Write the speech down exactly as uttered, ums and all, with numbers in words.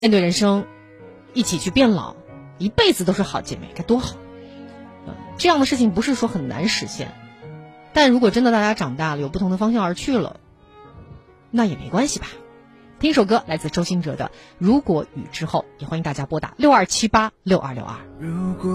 面对人生，一起去变老，一辈子都是好姐妹，该多好。嗯，这样的事情不是说很难实现，但如果真的大家长大了，有不同的方向而去了，那也没关系吧。听首歌，来自周兴哲的《如果雨之后》，也欢迎大家拨打六二七八六二六二。